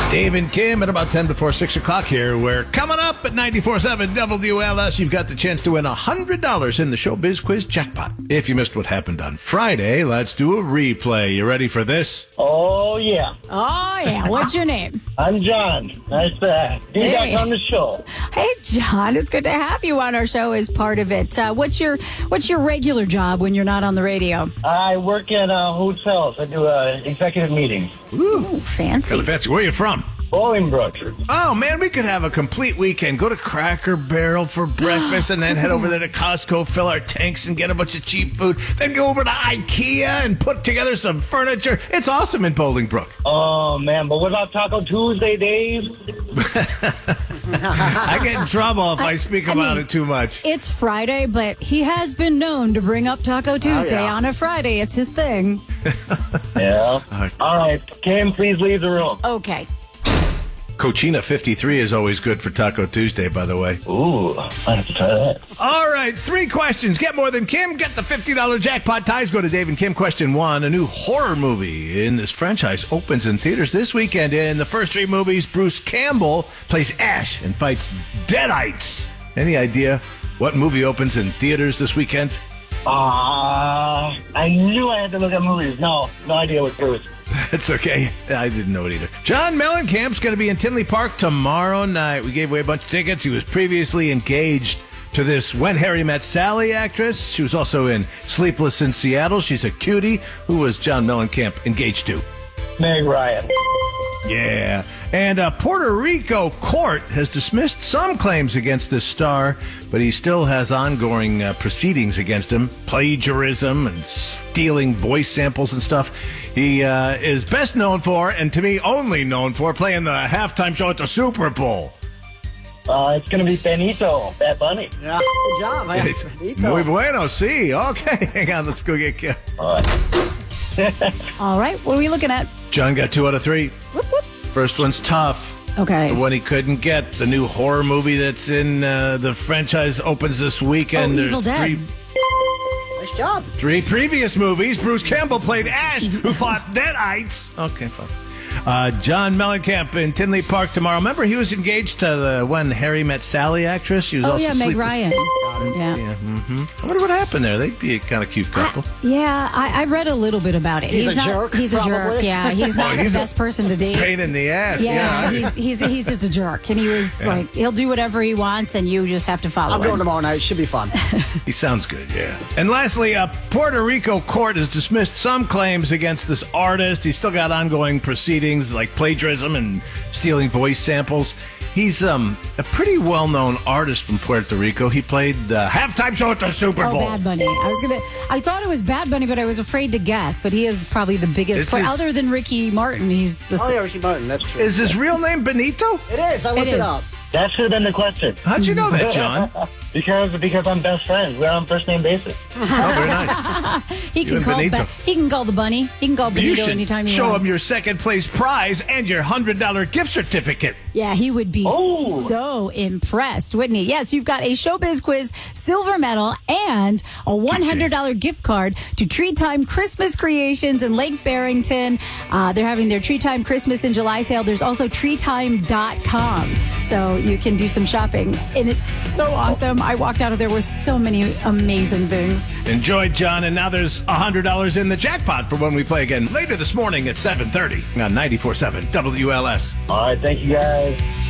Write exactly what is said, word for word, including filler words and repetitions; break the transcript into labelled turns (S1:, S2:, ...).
S1: Dave and Kim at about ten before six o'clock here. We're coming up at ninety-four point seven W L S. You've got the chance to win one hundred dollars in the Showbiz Quiz jackpot. If you missed what happened on Friday, let's do a replay. You ready for this?
S2: Oh, yeah.
S3: Oh, yeah. What's your name?
S2: I'm John. Nice to be
S3: Hey.
S2: back on the show.
S3: Hey, John. It's good to have you on our show as part of it. Uh, what's your What's your regular job when you're not on the radio?
S2: I work at uh, hotels. I do uh, executive meetings.
S1: Ooh,
S3: Ooh, fancy.
S1: kind of fancy. Where are you from?
S2: Bolingbrook.
S1: Oh, man, we could have a complete weekend. Go to Cracker Barrel for breakfast and then head over there to Costco, fill our tanks and get a bunch of cheap food. Then go over to IKEA and put together some furniture. It's awesome in Bolingbrook.
S2: Oh, man. But what about Taco Tuesday, Dave?
S1: I get in trouble if I,
S3: I-
S1: speak
S3: I
S1: about
S3: mean-
S1: it too much.
S3: It's Friday, but he has been known to bring up Taco Tuesday
S4: yeah.
S3: on a Friday. It's his thing.
S2: Yeah.
S1: right.
S2: All right. Kim, please leave the room.
S3: Okay.
S1: Cochina fifty-three is always good for Taco Tuesday, by the way.
S2: Ooh, I have to try that.
S1: All right, three questions. Get more than Kim. Get the fifty dollars jackpot. Ties go to Dave and Kim. Question one. A new horror movie in this franchise opens in theaters this weekend. In the first three movies, Bruce Campbell plays Ash and fights Deadites. Any idea what movie opens in theaters this weekend?
S2: Ah, I knew I had to look at movies. No, no idea what Bruce.
S1: That's okay. I didn't know it either. John Mellencamp's going to be in Tinley Park tomorrow night. We gave away a bunch of tickets. He was previously engaged to this When Harry Met Sally actress. She was also in Sleepless in Seattle. She's a cutie. Who was John Mellencamp engaged to?
S2: Meg Ryan.
S1: Yeah. And a Puerto Rico court has dismissed some claims against this star, but he still has ongoing uh, proceedings against him, plagiarism and stealing voice samples and stuff. He uh, is best known for, and to me only known for, playing the halftime show at the Super Bowl.
S2: Uh, it's going to be Benito, Bad Bunny.
S4: Yeah, good job. man.
S1: Muy bueno, sí. Okay, hang on, let's go get Kim.
S2: All right.
S3: All right. What are we looking at?
S1: John got two out of three.
S3: Whoop, whoop.
S1: First one's tough.
S3: Okay.
S1: The one he couldn't get. The new horror movie that's in uh, the franchise opens this weekend.
S3: Oh,
S1: There's
S3: Evil Dead.
S1: Three,
S4: Nice job.
S1: three previous movies. Bruce Campbell played Ash, who fought Deadites. Okay, fine. Uh, John Mellencamp in Tinley Park tomorrow. Remember, he was engaged to the When Harry Met Sally actress. She was
S3: Oh,
S1: also
S3: yeah, Meg
S1: Sleepless-
S3: Ryan. Yeah.
S1: Yeah, mm-hmm. I wonder what happened there. They'd be a kind of cute couple.
S3: Yeah, I, I read a little bit about it.
S4: He's a
S3: not,
S4: jerk,
S3: He's a jerk.
S4: probably.
S3: Yeah, he's not
S1: he's
S3: the
S1: a
S3: best person to date.
S1: Pain in the ass.
S3: Yeah,
S1: Yeah.
S3: he's he's he's just a jerk, and he was
S1: Yeah.
S3: like, he'll do whatever he wants, and you just have to follow
S4: I'm
S3: him.
S4: going tomorrow night. Should be fun.
S1: He sounds good, yeah. And lastly, a Puerto Rico court has dismissed some claims against this artist. He's still got ongoing proceedings like plagiarism and stealing voice samples. He's um, a pretty well-known artist from Puerto Rico. He played the halftime show at the Super
S3: Oh,
S1: Bowl.
S3: Bad Bunny. I was gonna. I thought it was Bad Bunny, but I was afraid to guess. But he is probably the biggest.
S1: This
S3: For,
S1: is-
S3: other than Ricky Martin, he's the.
S4: Oh, yeah, Ricky Martin. That's true.
S1: Is his real name Benito?
S4: It is. I looked
S3: It
S4: it,
S3: is.
S4: up.
S2: That should have been the question.
S1: How'd you know that, John?
S2: because because I'm best friends. We're on first name basis.
S1: Oh, very nice.
S3: He
S1: You
S3: can
S1: and
S3: call.
S1: Benito.
S3: Ba- he can call the bunny. He can call
S1: You
S3: Benito
S1: should
S3: anytime he
S1: show
S3: wants.
S1: him your second place prize and your one hundred dollars gift certificate.
S3: Yeah, he would be
S2: Oh.
S3: so impressed, wouldn't he? Yes, you've got a Showbiz Quiz silver medal and a one hundred dollars gift card to Tree Time Christmas Creations in Lake Barrington. Uh, they're having their Tree Time Christmas in July sale. There's also tree time dot com, so you can do some shopping. And it's so awesome. I walked out of there with so many amazing things.
S1: Enjoy, John. And now there's one hundred dollars in the jackpot for when we play again later this morning at seven thirty on ninety-four point seven W L S.
S2: All right, thank you guys.